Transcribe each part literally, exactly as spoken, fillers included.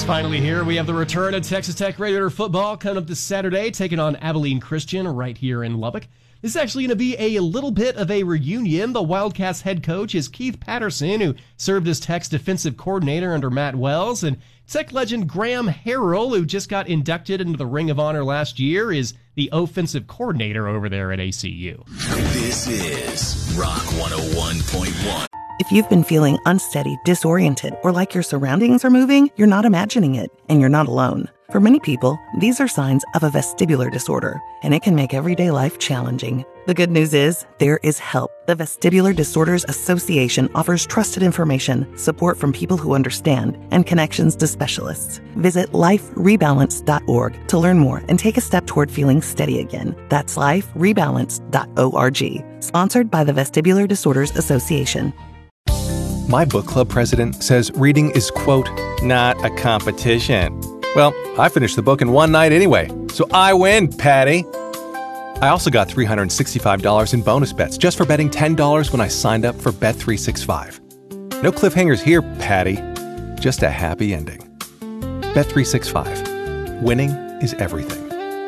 It's finally here. We have the return of Texas Tech Raider football coming up this Saturday, taking on Abilene Christian right here in Lubbock. This is actually going to be a little bit of a reunion. The Wildcats head coach is Keith Patterson, who served as Tech's defensive coordinator under Matt Wells, and Tech legend Graham Harrell, who just got inducted into the Ring of Honor last year, is the offensive coordinator over there at A C U. This is Rock one oh one point one. If you've been feeling unsteady, disoriented, or like your surroundings are moving, you're not imagining it, and you're not alone. For many people, these are signs of a vestibular disorder, and it can make everyday life challenging. The good news is, there is help. The Vestibular Disorders Association offers trusted information, support from people who understand, and connections to specialists. Visit life rebalance dot org to learn more and take a step toward feeling steady again. That's life rebalance dot org. Sponsored by the Vestibular Disorders Association. My book club president says reading is, quote, not a competition. Well, I finished the book in one night anyway, so I win, Patty. I also got three hundred sixty-five dollars in bonus bets just for betting ten dollars when I signed up for Bet three sixty-five. No cliffhangers here, Patty. Just a happy ending. Bet three sixty-five. Winning is everything.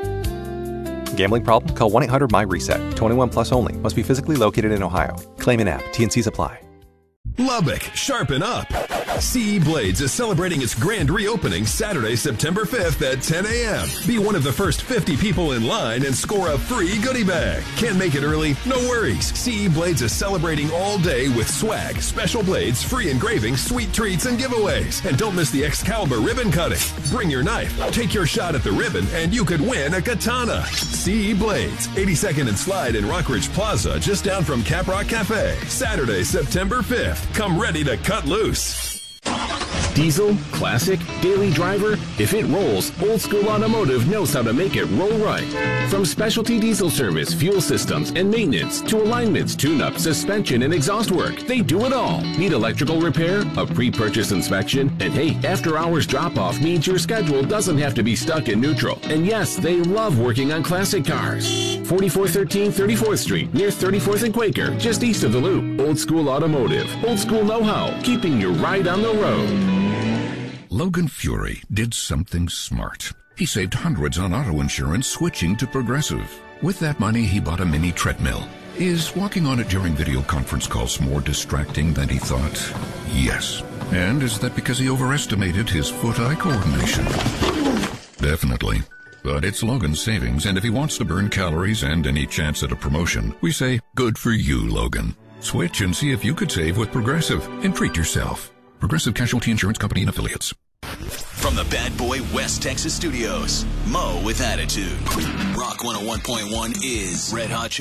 Gambling problem? Call one eight hundred M Y reset. twenty-one plus only. Must be physically located in Ohio. Claim in app. T and Cs apply. Lubbock, sharpen up. C E Blades is celebrating its grand reopening Saturday, September fifth at ten a.m. Be one of the first fifty people in line and score a free goodie bag. Can't make it early? No worries. C E Blades is celebrating all day with swag, special blades, free engravings, sweet treats, and giveaways. And don't miss the Excalibur ribbon cutting. Bring your knife, take your shot at the ribbon, and you could win a katana. C E Blades, eighty-second and Slide in Rockridge Plaza, just down from Caprock Cafe. Saturday, September fifth. Come ready to cut loose. Diesel, classic, daily driver, if it rolls, Old School Automotive knows how to make it roll right. From specialty diesel service, fuel systems, and maintenance, to alignments, tune-up, suspension, and exhaust work, they do it all. Need electrical repair, a pre-purchase inspection, and hey, after-hours drop-off means your schedule doesn't have to be stuck in neutral. And yes, they love working on classic cars. forty-four thirteen thirty-fourth Street, near thirty-fourth and Quaker, just east of the Loop. Old School Automotive, old school know-how, keeping your ride on the road. Logan Fury did something smart. He saved hundreds on auto insurance switching to Progressive. With that money, he bought a mini treadmill. Is walking on it during video conference calls more distracting than he thought? Yes. And is that because he overestimated his foot-eye coordination? Definitely. But it's Logan's savings, and if he wants to burn calories and any chance at a promotion, we say, good for you, Logan. Switch and see if you could save with Progressive and treat yourself. Progressive Casualty Insurance Company and Affiliates. From the Bad Boy West Texas studios, Mo with Attitude. Rock one oh one point one is Red Hot Chili